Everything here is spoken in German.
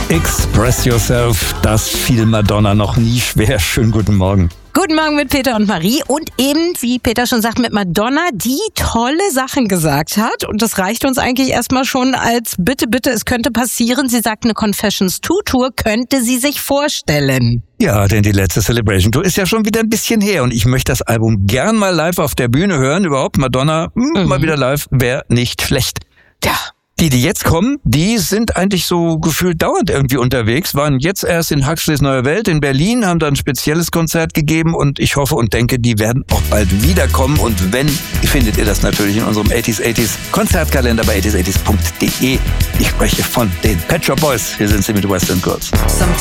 Express Yourself, das fiel Madonna noch nie schwer. Schönen guten Morgen. Guten Morgen mit Peter und Marie und eben, wie Peter schon sagt, mit Madonna, die tolle Sachen gesagt hat. Und das reicht uns eigentlich erstmal schon als bitte, es könnte passieren. Sie sagt, eine Confessions 2 Tour könnte sie sich vorstellen. Ja, denn die letzte Celebration Tour ist ja schon wieder ein bisschen her und ich möchte das Album gern mal live auf der Bühne hören. Überhaupt Madonna, mal wieder live, wäre nicht schlecht. Ja. Die jetzt kommen, die sind eigentlich so gefühlt dauernd irgendwie unterwegs, waren jetzt erst in Huxleys Neue Welt in Berlin, haben da ein spezielles Konzert gegeben und ich hoffe und denke, die werden auch bald wiederkommen und wenn, findet ihr das natürlich in unserem 80s Konzertkalender bei 80s80s.de. Ich spreche von den Pet Shop Boys. Hier sind sie mit Western Girls.